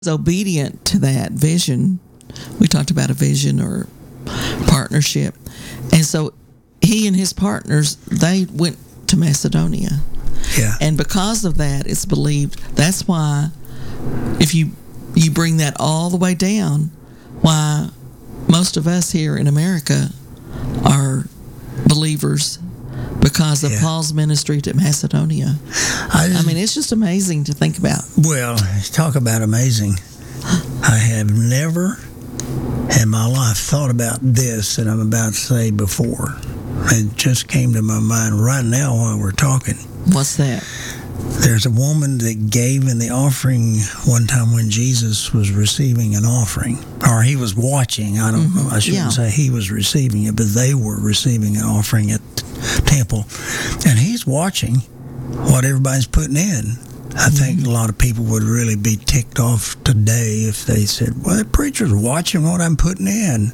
obedient to that vision. We talked about a vision or partnership. And so he and his partners, they went to Macedonia. Yeah. And because of that, it's believed that's why if you bring that all the way down, why most of us here in America are believers because of Paul's ministry to Macedonia. I mean, it's just amazing to think about. Well, talk about amazing. I have never in my life thought about this that I'm about to say before. It just came to my mind right now while we're talking. What's that? There's a woman that gave in the offering one time when Jesus was receiving an offering, or he was watching. I don't know. I shouldn't say he was receiving it, but they were receiving an offering at the temple, and he's watching what everybody's putting in. I think a lot of people would really be ticked off today if they said, well, that preacher's watching what I'm putting in.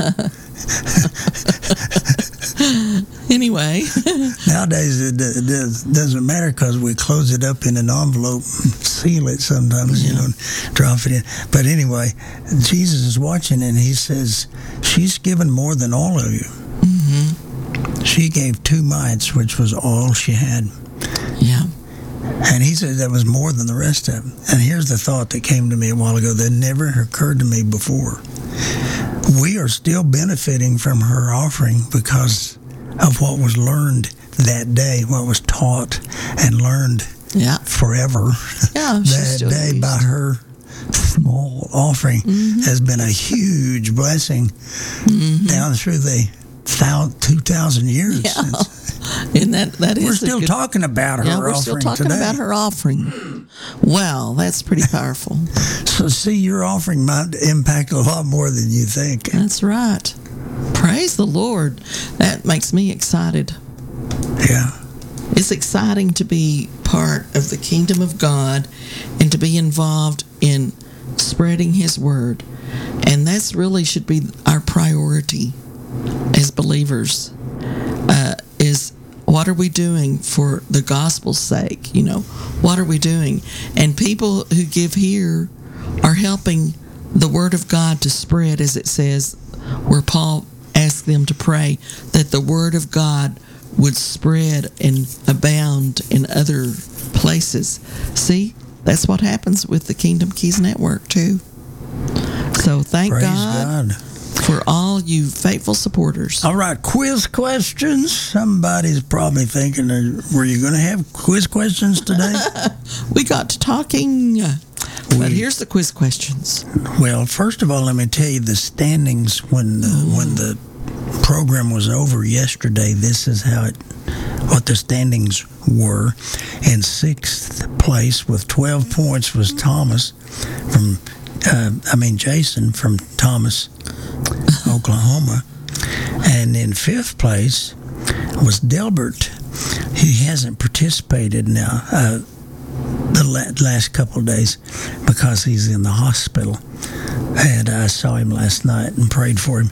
Anyway. Nowadays, it doesn't matter because we close it up in an envelope and seal it sometimes, drop it in. But anyway, Jesus is watching and he says, she's given more than all of you. Mm-hmm. She gave 2 mites, which was all she had. Yeah. And he said that was more than the rest of them. And here's the thought that came to me a while ago that never occurred to me before. We are still benefiting from her offering because of what was learned that day, what was taught and learned forever. Yeah, that day by her small offering has been a huge blessing down through the 2,000 years. Yeah. And that is we're still talking about her offering today. We're still talking about her offering. Wow, that's pretty powerful. So see, your offering might impact a lot more than you think. That's right. Praise the Lord. That makes me excited. Yeah. It's exciting to be part of the kingdom of God and to be involved in spreading His word. And that's really should be our priority as believers. Is what are we doing for the gospel's sake? What are we doing? And people who give here are helping the word of God to spread, as it says, where Paul asked them to pray that the word of God would spread and abound in other places. See, that's what happens with the Kingdom Keys Network too. So thank God for all you faithful supporters. All right, quiz questions. Somebody's probably thinking, were you going to have quiz questions today? We got to talking. But here's the quiz questions. Well, first of all, let me tell you the standings when the program was over yesterday. This is what the standings were. In 6th place with 12 points was Jason from Thomas, Oklahoma. And in 5th place was Delbert. He hasn't participated now the last couple of days because he's in the hospital. And I saw him last night and prayed for him.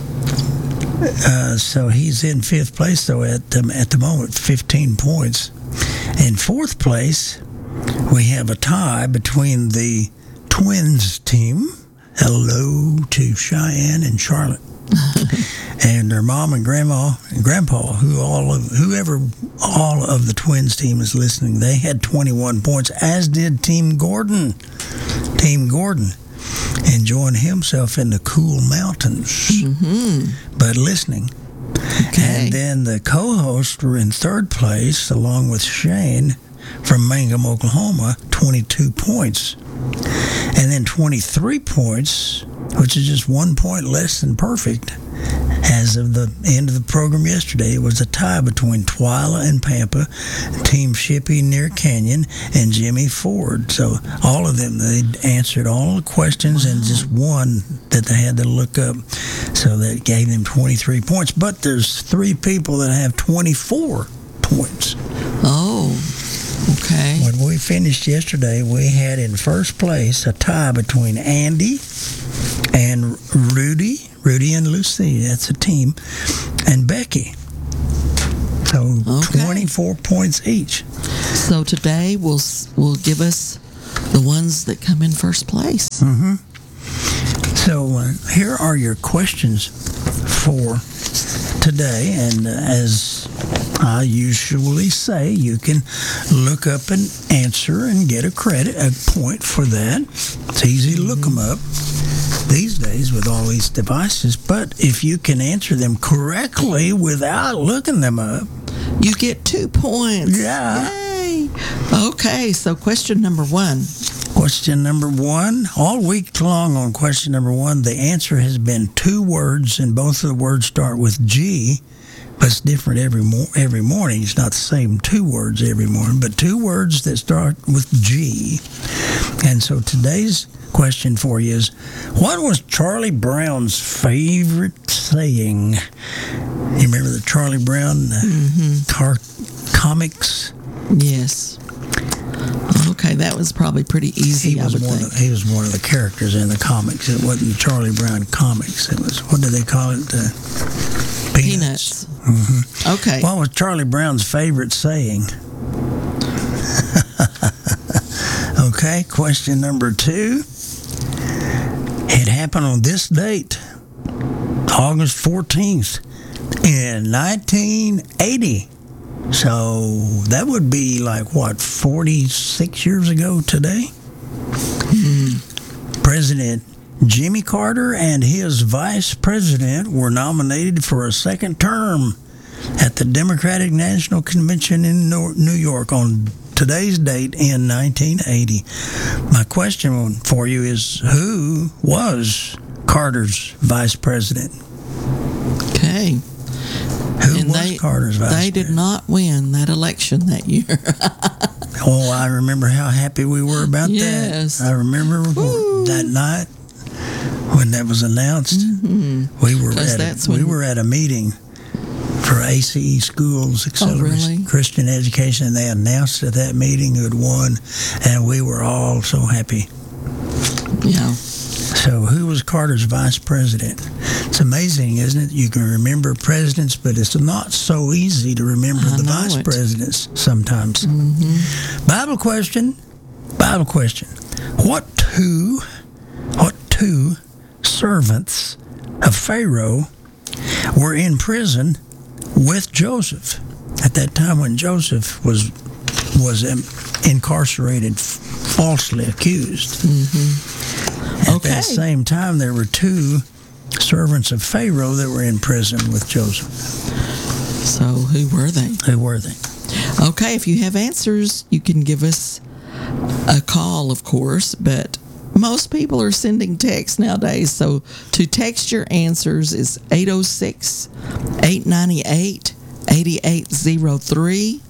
So he's in 5th place, though, at the moment, 15 points. In 4th place, we have a tie between the Twins team. Hello to Cheyenne and Charlotte. And their mom and grandma and grandpa, whoever all of the Twins team is listening, they had 21 points, as did Team Gordon. Team Gordon enjoying himself in the cool mountains, but listening. Okay. And then the co-hosts were in 3rd place, along with Shane from Mangum, Oklahoma, 22 points. And then 23 points, which is just 1 point less than perfect. As of the end of the program yesterday, it was a tie between Twyla and Pampa, Team Shippey near Canyon, and Jimmy Ford. So all of them, they answered all the questions and just one that they had to look up. So that gave them 23 points. But there's 3 people that have 24 points. Oh, okay. When we finished yesterday, we had in 1st place a tie between Andy and Rudy and Lucy, that's a team, and Becky. So 24 points each. So today will give us the ones that come in first place. So here are your questions for today, and as I usually say, you can look up an answer and get a point for that. It's easy to look them up these days with all these devices, but if you can answer them correctly without looking them up, you get 2 points. Yeah. Yay! Okay, so question number 1. Question number 1. All week long on question number 1, the answer has been 2 words, and both of the words start with G, but it's different every morning. It's not the same 2 words every morning, but 2 words that start with G. And so today's question for you is, what was Charlie Brown's favorite saying? You remember the Charlie Brown comics? Yes. Okay, that was probably pretty easy, I would think. He was one of the characters in the comics. It wasn't the Charlie Brown comics. It was, what do they call it? Peanuts. Okay. What was Charlie Brown's favorite saying? Okay, question number 2. It happened on this date, August 14th, in 1980. So that would be like, what, 46 years ago today? President Jimmy Carter and his vice president were nominated for a second term at the Democratic National Convention in New York on today's date in 1980. My question for you is, who was Carter's vice president? Okay. Who was Carter's vice president? They did not win that election that year. Oh, I remember how happy we were about that. I remember that night when that was announced. We were at a meeting for ACE Schools Accelerated Christian Education, and they announced at that meeting who had won, and we were all so happy. Yeah. So who was Carter's vice president? It's amazing, isn't it? You can remember presidents, but it's not so easy to remember the vice presidents sometimes. Bible question. What two servants of Pharaoh were in prison with Joseph at that time when Joseph was incarcerated, falsely accused? At that same time, there were 2 servants of Pharaoh that were in prison with Joseph. So who were they? Okay, if you have answers, you can give us a call, of course, but most people are sending texts nowadays, so to text your answers is 806-898-8803,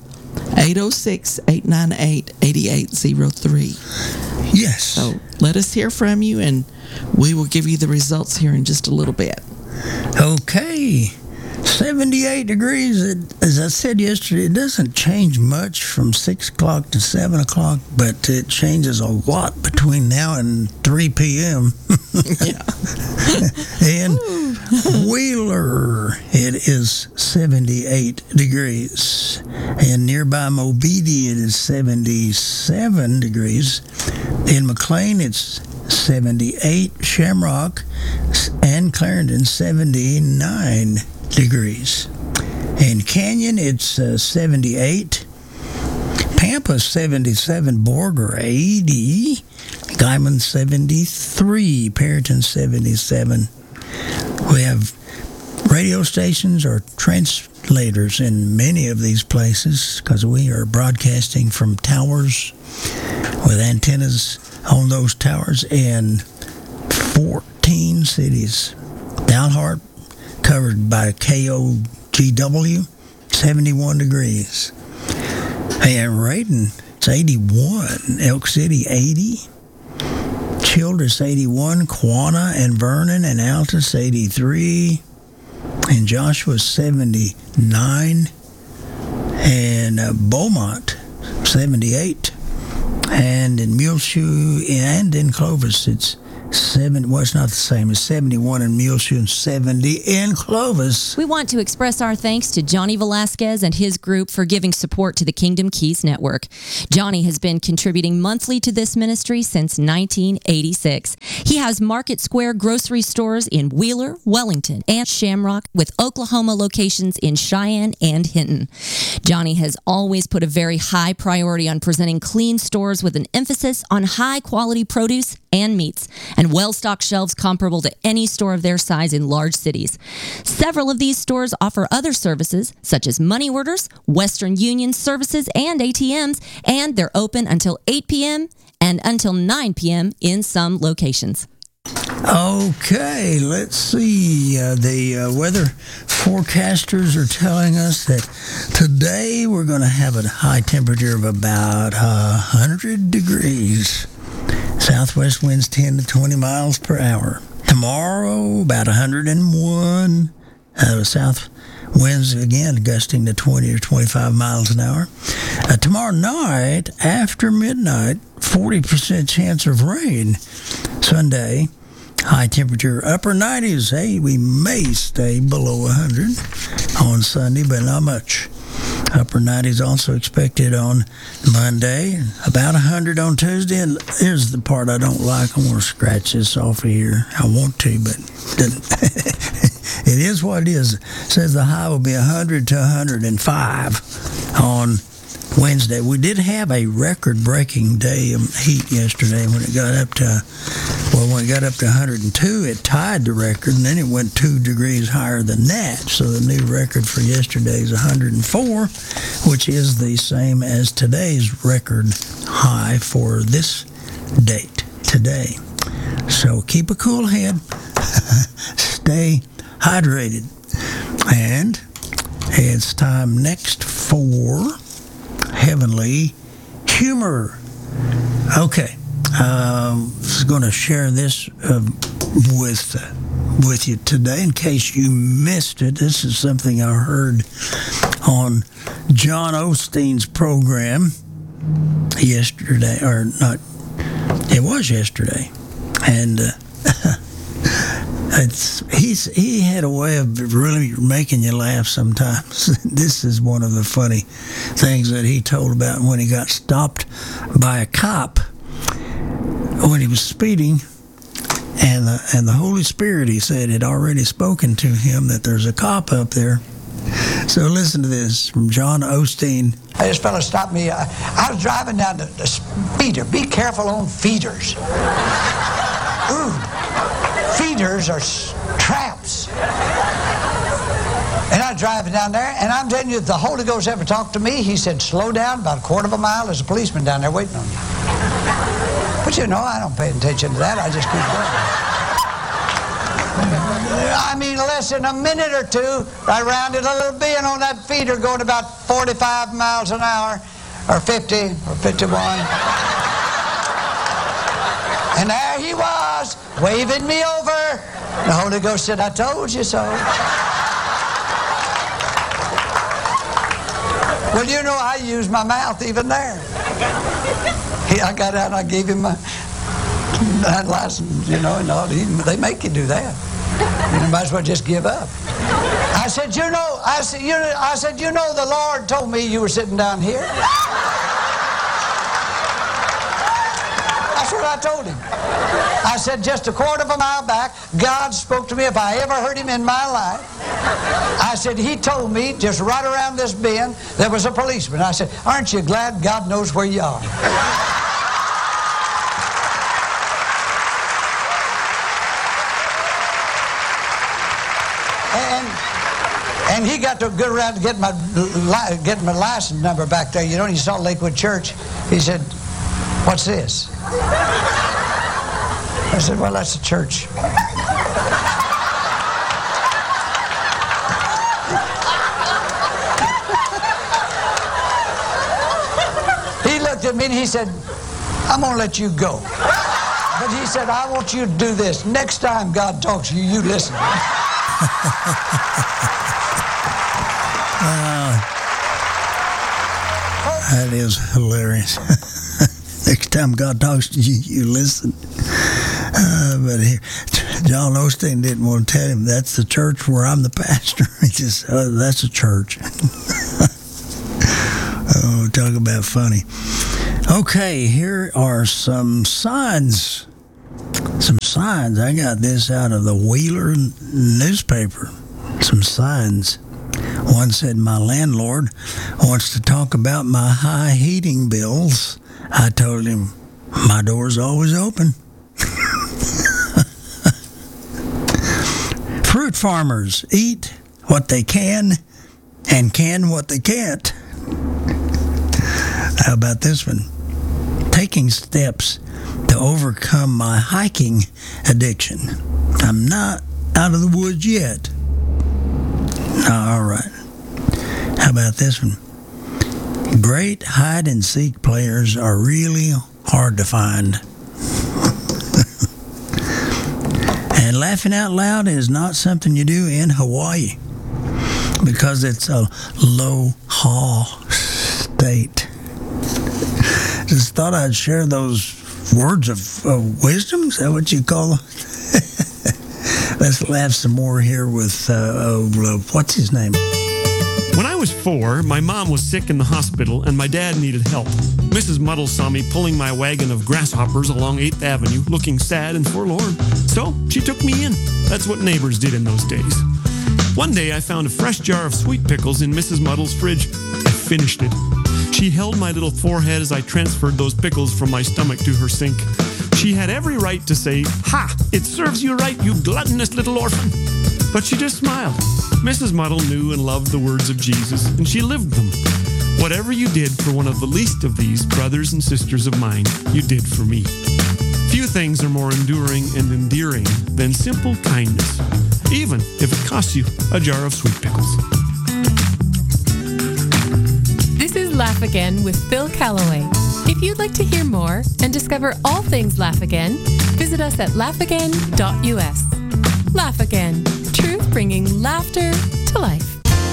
806-898-8803. Yes. So let us hear from you, and we will give you the results here in just a little bit. Okay. 78 degrees. As I said yesterday, it doesn't change much from 6 o'clock to 7 o'clock, but it changes a lot between now and 3 p.m. Yeah. In Wheeler, it is 78 degrees. And nearby Mobidi, it is 77 degrees. In McLean, it's 78. Shamrock and Clarendon, 79 degrees. In Canyon, it's 78. Pampa, 77. Borger, 80. Guyman, 73. Perryton, 77. We have radio stations or translators in many of these places because we are broadcasting from towers with antennas on those towers in 14 cities. Dalhart, covered by KOGW, 71 degrees. And Raiden, it's 81. Elk City, 80. Childress, 81. Quanah and Vernon and Altus, 83. And Joshua, 79. And Beaumont, 78. And in Muleshoe and in Clovis, it's Well, it's not the same. It's 71 in Muleshoe and 70 in Clovis. We want to express our thanks to Johnny Velasquez and his group for giving support to the Kingdom Keys Network. Johnny has been contributing monthly to this ministry since 1986. He has Market Square grocery stores in Wheeler, Wellington, and Shamrock, with Oklahoma locations in Cheyenne and Hinton. Johnny has always put a very high priority on presenting clean stores with an emphasis on high-quality produce and meats, and well-stocked shelves comparable to any store of their size in large cities. Several of these stores offer other services, such as money orders, Western Union services, and ATMs, and they're open until 8 p.m. and until 9 p.m. in some locations. Okay, let's see. The weather forecasters are telling us that today we're going to have a high temperature of about 100 degrees. Southwest winds 10 to 20 miles per hour. Tomorrow, about 101. South winds again gusting to 20 or 25 miles an hour. Tomorrow night, after midnight, 40% chance of rain. Sunday, high temperature, upper 90s. Hey, we may stay below 100 on Sunday, but not much. Upper 90s also expected on Monday, about 100 on Tuesday. And here's the part I don't like. I want to scratch this off of here. I want to, but it is what it is. It says the high will be 100 to 105 on Wednesday. We did have a record-breaking day of heat yesterday when it got up to, when it got up to 102, it tied the record, and then it went 2 degrees higher than that. So the new record for yesterday is 104, which is the same as today's record high for this date today. So keep a cool head, stay hydrated, and it's time next for Heavenly Humor. Okay, I was going to share this with you today in case you missed it. This is something I heard on John Osteen's program yesterday, or not, it was yesterday, and he had a way of really making you laugh sometimes. This is one of the funny things that he told about when he got stopped by a cop when he was speeding, and the Holy Spirit, he said, had already spoken to him that there's a cop up there. So listen to this from John Osteen. This fellow stopped me. I was driving down the speeder. Be careful on feeders. Ooh. Feeders are traps. And I was driving down there, and I'm telling you, if the Holy Ghost ever talked to me, he said, slow down about a quarter of a mile. There's a policeman down there waiting on you. But you know, I don't pay attention to that. I just keep going. I mean, less than a minute or two, I rounded a little bend on that feeder going about 45 miles an hour, or 50, or 51. And there he was, waving me over. The Holy Ghost said, I told you so. Well, you know, I used my mouth even there. I got out and I gave him my license, you know, and all. They make you do that. You might as well just give up. I said, you know, the Lord told me you were sitting down here. That's what I told him. I said, just a quarter of a mile back, God spoke to me if I ever heard him in my life. I said, he told me just right around this bend there was a policeman. I said, aren't you glad God knows where you are? And he got to go around to get my license number back there. You know, he saw Lakewood Church. He said, what's this? I said, well, that's the church. He looked at me and he said, I'm going to let you go. But he said, I want you to do this. Next time God talks to you, you listen. That is hilarious. Next time God talks to you, you listen. But here, John Osteen didn't want to tell him that's the church where I'm the pastor. He just, that's a church. Oh, talk about funny. Okay, here are some signs. I got this out of the Wheeler newspaper. Some signs. One said, my landlord wants to talk about my high heating bills. I told him, my door's always open. Fruit farmers eat what they can and can what they can't. How about this one? Taking steps to overcome my hiking addiction. I'm not out of the woods yet. All right. How about this one? Great hide and seek players are really hard to find. And laughing out loud is not something you do in Hawaii because it's a low-haw state. Just thought I'd share those words of wisdom. Is that what you call them? Let's laugh some more here with, what's his name? When I was 4, my mom was sick in the hospital and my dad needed help. Mrs. Muddle saw me pulling my wagon of grasshoppers along 8th Avenue, looking sad and forlorn. So she took me in. That's what neighbors did in those days. One day I found a fresh jar of sweet pickles in Mrs. Muddle's fridge. I finished it. She held my little forehead as I transferred those pickles from my stomach to her sink. She had every right to say, "Ha! It serves you right, you gluttonous little orphan." But she just smiled. Mrs. Muddle knew and loved the words of Jesus, and she lived them. Whatever you did for one of the least of these brothers and sisters of mine, you did for me. Few things are more enduring and endearing than simple kindness, even if it costs you a jar of sweet pickles. This is Laugh Again with Phil Callaway. If you'd like to hear more and discover all things Laugh Again, visit us at laughagain.us. Laugh Again, truth bringing laughter to life.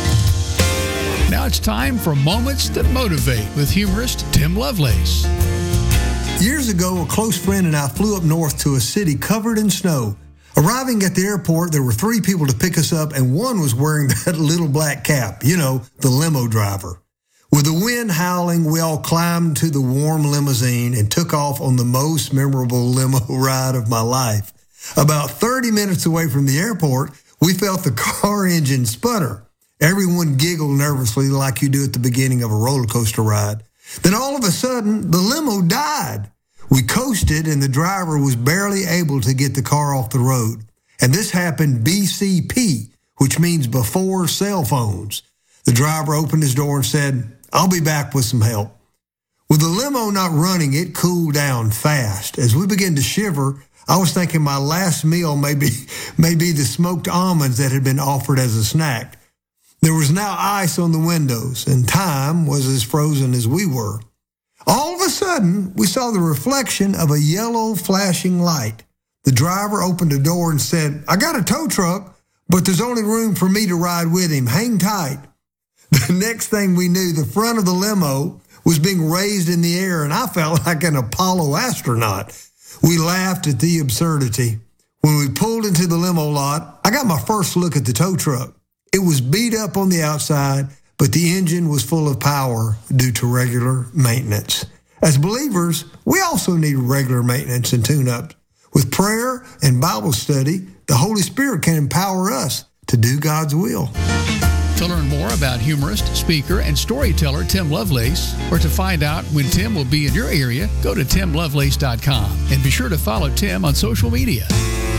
Now it's time for Moments That Motivate with humorist Tim Lovelace. Years ago, a close friend and I flew up north to a city covered in snow. Arriving at the airport, there were 3 people to pick us up, and one was wearing that little black cap, the limo driver. With the wind howling, we all climbed to the warm limousine and took off on the most memorable limo ride of my life. About 30 minutes away from the airport, we felt the car engine sputter. Everyone giggled nervously like you do at the beginning of a roller coaster ride. Then all of a sudden, the limo died. We coasted and the driver was barely able to get the car off the road. And this happened BCP, which means before cell phones. The driver opened his door and said, "I'll be back with some help." With the limo not running, it cooled down fast. As we began to shiver, I was thinking my last meal may be the smoked almonds that had been offered as a snack. There was now ice on the windows, and time was as frozen as we were. All of a sudden, we saw the reflection of a yellow flashing light. The driver opened the door and said, "I got a tow truck, but there's only room for me to ride with him. Hang tight." The next thing we knew, the front of the limo was being raised in the air, and I felt like an Apollo astronaut. We laughed at the absurdity. When we pulled into the limo lot, I got my first look at the tow truck. It was beat up on the outside, but the engine was full of power due to regular maintenance. As believers, we also need regular maintenance and tune-ups. With prayer and Bible study, the Holy Spirit can empower us to do God's will. To learn more about humorist, speaker, and storyteller Tim Lovelace, or to find out when Tim will be in your area, go to timlovelace.com and be sure to follow Tim on social media.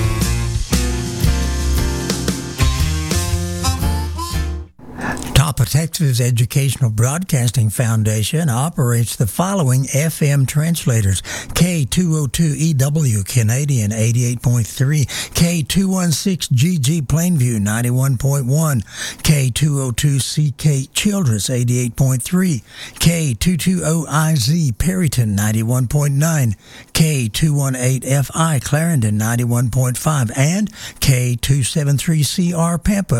Top of Texas Educational Broadcasting Foundation operates the following FM translators: K202EW Canadian 88.3, K216GG Plainview 91.1, K202CK Childress 88.3, K220IZ Perryton 91.9, K218FI Clarendon 91.5, and K273CR Pampa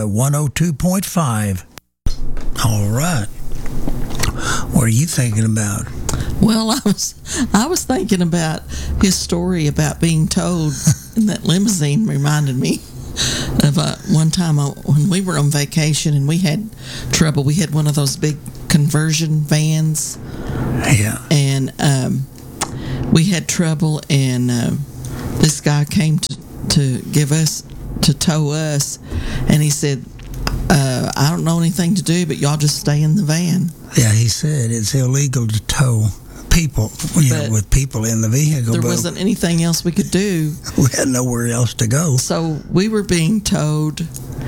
102.5. All right. What are you thinking about? Well, I was thinking about his story about being towed in that limousine. Reminded me of one time when we were on vacation and we had trouble. We had one of those big conversion vans. Yeah. And we had trouble, and this guy came to tow us, and he said, I don't know anything to do, but y'all just stay in the van. Yeah, he said it's illegal to tow people, with people in the vehicle. There wasn't anything else we could do. We had nowhere else to go. So we were being towed,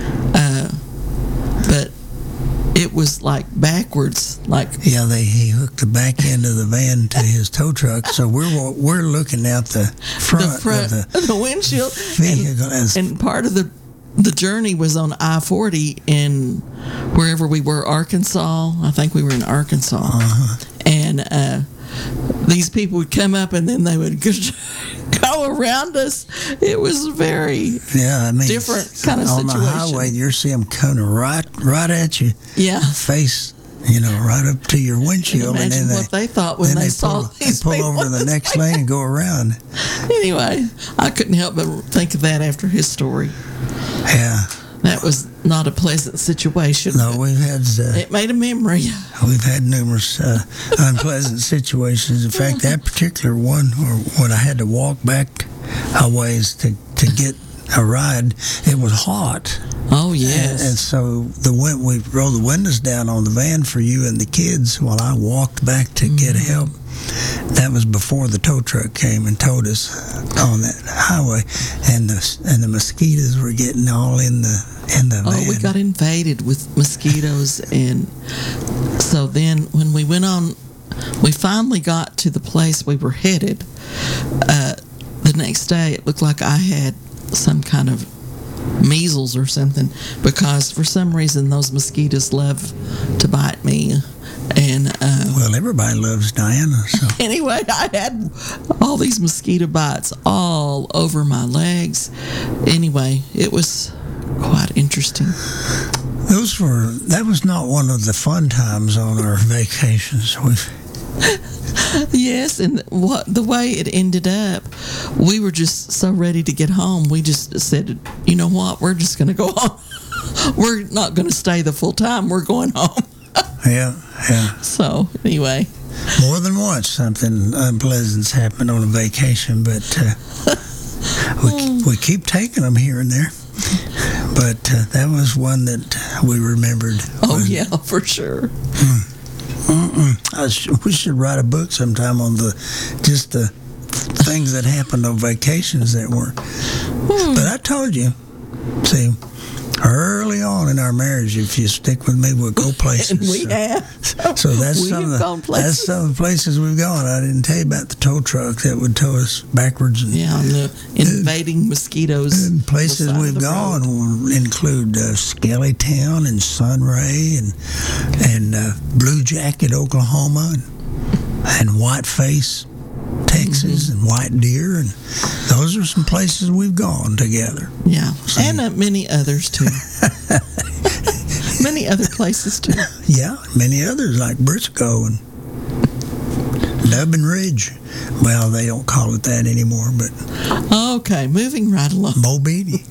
but it was like backwards. Yeah, he hooked the back end of the van to his tow truck, so we're looking out the front of the windshield vehicle, and part of the journey was on I-40 in wherever we were, Arkansas. I think we were in Arkansas. And these people would come up and then they would go around us. It was very different kind of situation. On the highway, you're seeing them coming right at you. Yeah. Face, right up to your windshield. And then what they thought when they saw these people. They pull over to the next lane and go around. Anyway, I couldn't help but think of that after his story. Yeah. That was not a pleasant situation. No, we've had... it made a memory. We've had numerous unpleasant situations. In fact, that particular one, when I had to walk back a ways to get a ride, it was hot. Oh, yes. And so we rolled the windows down on the van for you and the kids while I walked back to get help. That was before the tow truck came and towed us on that highway, and the mosquitoes were getting all in the van. Oh, we got invaded with mosquitoes, and so then when we went on, we finally got to the place we were headed. The next day, it looked like I had some kind of measles or something, because for some reason those mosquitoes love to bite me. And well, everybody loves Diana. So anyway, I had all these mosquito bites all over my legs. Anyway, it was quite interesting. That was not one of the fun times on our vacations. Yes, and the way it ended up, we were just so ready to get home. We just said, you know what, we're just going to go home. We're not going to stay the full time. We're going home. Yeah. So, anyway. More than once something unpleasant's happened on a vacation, but we keep taking them here and there. But that was one that we remembered. Oh, yeah, for sure. We should write a book sometime on the things that happened on vacations that were. But I told you, see, early on in our marriage, if you stick with me, we'll go places. And we have. So that's some of the places we've gone. I didn't tell you about the tow truck that would tow us backwards. And the invading mosquitoes. And places we've gone will include Skellytown and Sunray and Blue Jacket, Oklahoma, and Whiteface, Texas, and White Deer, and those are some places we've gone together. Yeah, and many others too. Many other places too. Yeah, many others like Briscoe and Nubbin Ridge. Well, they don't call it that anymore, but okay, moving right along. Mobeedy.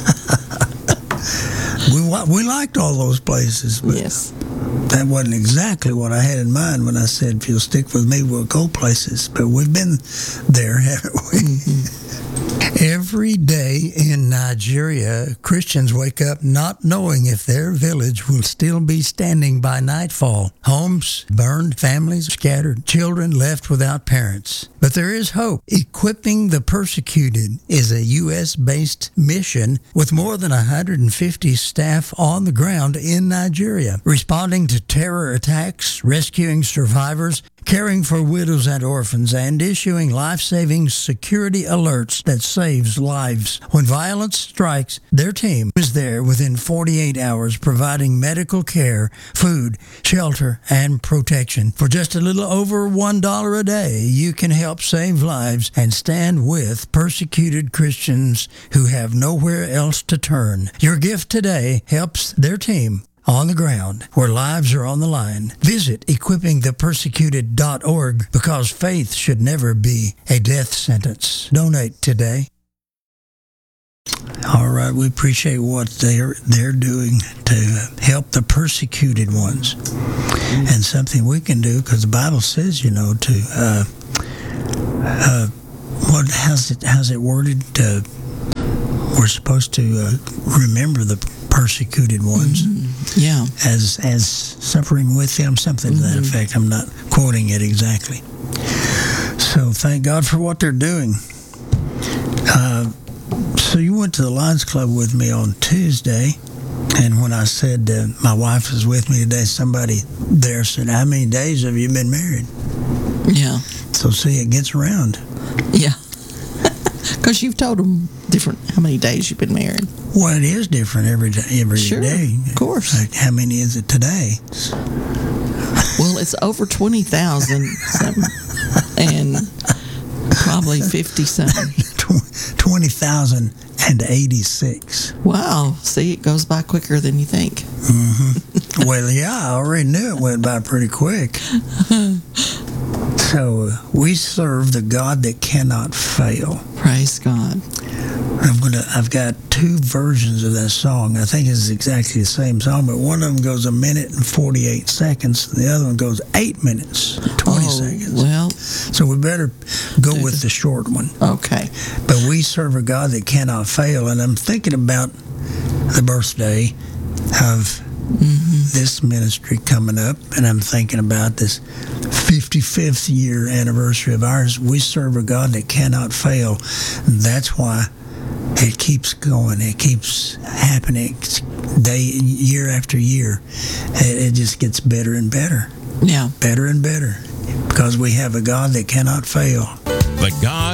We liked all those places, but yes. That wasn't exactly what I had in mind when I said, if you'll stick with me, we'll go places. But we've been there, haven't we? Mm-hmm. Every day in Nigeria, Christians wake up not knowing if their village will still be standing by nightfall. Homes burned, families scattered, children left without parents. But there is hope. Equipping the Persecuted is a U.S.-based mission with more than 150 staff on the ground in Nigeria, responding to terror attacks, rescuing survivors, caring for widows and orphans, and issuing life-saving security alerts that saves lives. When violence strikes, their team is there within 48 hours, providing medical care, food, shelter, and protection. For just a little over $1 a day, you can help save lives and stand with persecuted Christians who have nowhere else to turn. Your gift today helps their team on the ground where lives are on the line. Visit equippingthepersecuted.org because faith should never be a death sentence. Donate today. All right, we appreciate what they're doing to help the persecuted ones, and something we can do because the Bible says, how's it worded? We're supposed to remember the persecuted ones, Yeah, as suffering with them, something to that effect. I'm not quoting it exactly. So thank God for what they're doing. So you went to the Lions Club with me on Tuesday, and when I said my wife was with me today, somebody there said, "How many days have you been married?" yeah, So see, it gets around. yeah. Because you've told them how many days you've been married. Well, it is different every day. Sure, of course. Like, how many is it today? Well, it's over 20,000 something, and probably 50-something. 20,086. Wow. See, it goes by quicker than you think. Well, yeah, I already knew it went by pretty quick. So we serve the God that cannot fail. Praise God. I've got two versions of that song. I think it's exactly the same song, but one of them goes 1 minute and 48 seconds, and the other one goes 8 minutes and 20 seconds. Well, So we better go with the short one. okay. But we serve a God that cannot fail, and I'm thinking about the birthday of this ministry coming up, and I'm thinking about this 55th year anniversary of ours. We serve a God that cannot fail. That's why it keeps going. It keeps happening year after year. It just gets better and better. Yeah. Better and better. Because we have a God that cannot fail. The God